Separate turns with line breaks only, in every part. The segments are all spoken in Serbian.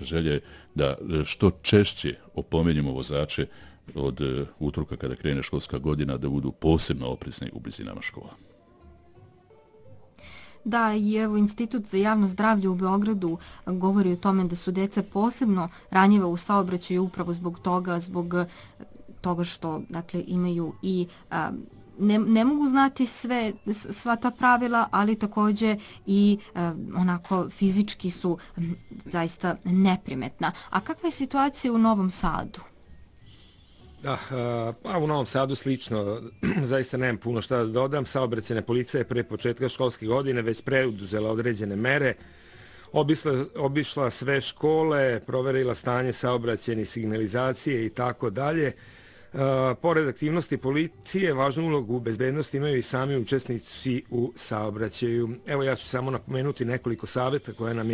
želje da što češće opomenjemo vozače od utorka kada krene školska godina da budu posebno oprezni u blizinama škola.
Da, i evo Institut za javno zdravlje u Beogradu govori o tome da su deca posebno ranjiva u saobraćaju upravo zbog toga što dakle imaju i ne mogu znati sva ta pravila, ali također i onako fizički su zaista neprimetna. A kakva je situacija u Novom Sadu?
Da, u Novom Sadu slično, zaista nemam puno šta da dodam. Saobraćajna policija je pre početka školske godine već preuzela određene mere, obišla sve škole, proverila stanje saobraćajne signalizacije i tako dalje. Pored aktivnosti policije, važnu ulogu u bezbednosti imaju i sami učesnici u saobraćaju. Evo ja ću samo napomenuti nekoliko savjeta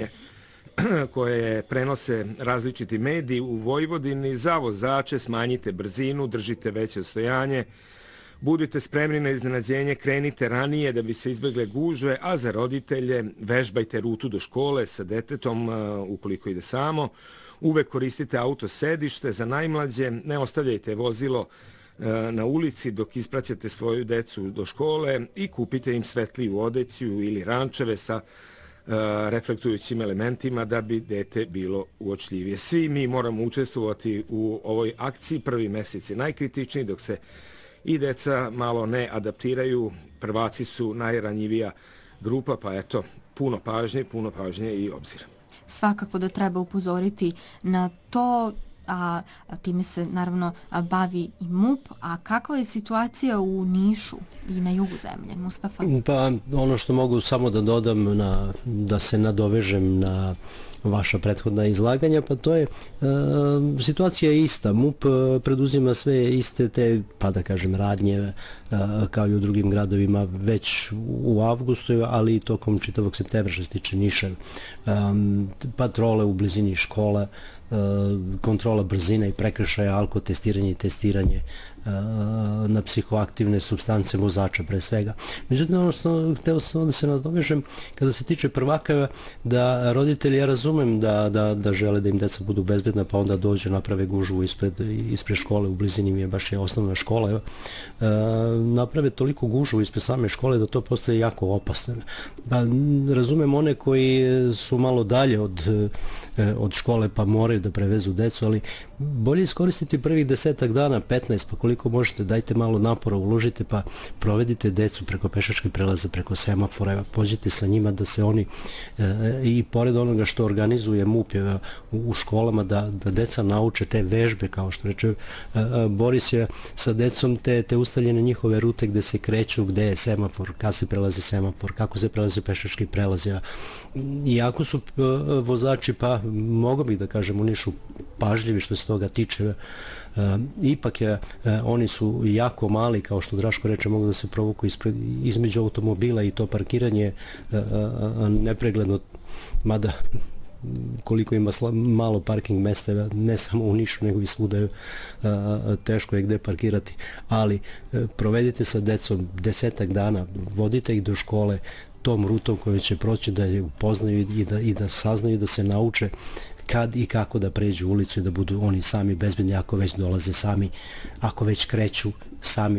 koje prenose različiti mediji u Vojvodini. Za vozače smanjite brzinu, držite veće odstojanje, budite spremni na iznenađenje, krenite ranije da bi se izbegle gužve, a za roditelje vežbajte rutu do škole sa detetom ukoliko ide samo. Uvek koristite auto sedište za najmlađe, ne ostavljajte vozilo na ulici dok ispraćate svoju decu do škole i kupite im svetliju odeću ili rančeve sa reflektujućim elementima da bi dete bilo uočljivije. Svi mi moramo učestvovati u ovoj akciji. Prvi mjesec je najkritičniji dok se i deca malo ne adaptiraju. Prvaci su najranjivija grupa, pa eto, puno pažnje i obzira.
Svakako da treba upozoriti na to, a time se naravno bavi i MUP. A kakva je situacija u Nišu i na jugu zemlje, Mustafa?
Pa ono što mogu samo da dodam, da se nadovežem na vaša prethodna izlaganja, pa to je situacija je ista. MUP preduzima sve iste te, pa da kažem, radnje kao i u drugim gradovima već u avgustu, ali i tokom čitavog septembra što se tiče Niša. Patrole u blizini škole, kontrola brzine i prekršaja, alkotestiranje i testiranje na psihoaktivne supstance vozača pre svega. Međutim, ono što hteo sam da se nadovežem, kada se tiče prvaka, da roditelji, ja razumem da žele da im deca budu bezbedna, pa onda dođe naprave gužvu ispred škole, u blizini mi je baš je osnovna škola, naprave toliko gužvu ispred same škole da to postaje jako opasno. Pa, razumem one koji su malo dalje od škole pa moraju da prevezu decu, ali bolje iskoristiti prvih 10 dana, 15, pa koliko možete, dajte malo napora, uložite, pa provedite decu preko pešačkih prelaza, preko semafora, pođite sa njima da se oni, i pored onoga što organizuje MUP u školama, da deca nauče te vežbe, kao što reče Boris, je sa decom te ustaljene njihove rute gde se kreću, gde je semafor, kada se prelazi semafor, kako se prelaze pešački prelazi. Iako su vozači, pa mogu bih da kažem u Nišu, pažljivi što se toga tiče, ipak oni su jako mali, kao što Draško reče, mogu da se provuku između automobila i to parkiranje nepregledno, mada koliko ima malo parking mesta, ne samo u Nišu, nego i svuda teško je gde parkirati, ali provedite sa decom 10 dana, vodite ih do škole tom rutom koju će proći, da je upoznaju i da saznaju, da se nauče kad i kako da pređu ulicu i da budu oni sami bezbedni ako već dolaze sami, ako već kreću sami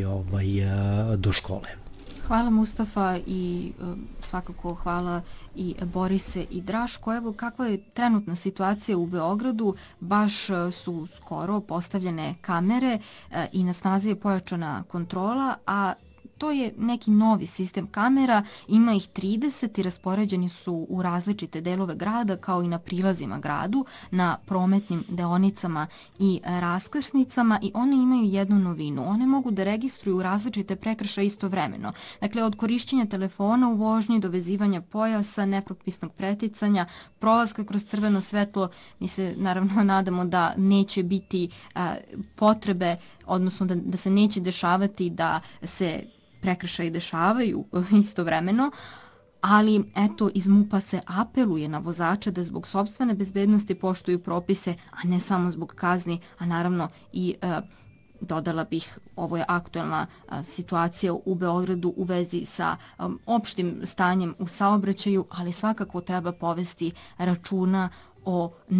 do škole.
Hvala Mustafa i svakako hvala i Borise i Draško. Evo kakva je trenutna situacija u Beogradu, baš su skoro postavljene kamere i na snazi je pojačana kontrola, a to je neki novi sistem kamera, ima ih 30 i raspoređeni su u različite delove grada kao i na prilazima gradu, na prometnim deonicama i raskrsnicama i one imaju jednu novinu. One mogu da registruju različite prekršaje istovremeno. Dakle, od korišćenja telefona u vožnji do vezivanja pojasa, nepropisnog preticanja, prolaska kroz crveno svetlo. Mi se naravno nadamo da neće biti potrebe, odnosno da se neće dešavati da se prekršaji dešavaju istovremeno, ali eto, iz MUP-a se apeluje na vozače da zbog sopstvene bezbednosti poštuju propise, a ne samo zbog kazni, a naravno i dodala bih, ovo je aktuelna situacija u Beogradu u vezi sa opštim stanjem u saobraćaju, ali svakako treba povesti računa o